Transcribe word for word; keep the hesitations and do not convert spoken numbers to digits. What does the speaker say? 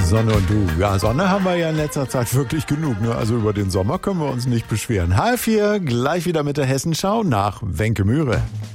Sonne und du. Ja, Sonne haben wir ja in letzter Zeit wirklich genug. Ne? Also über den Sommer können wir uns nicht beschweren. Halb vier, gleich wieder mit der Hessenschau nach Wenke Mühre.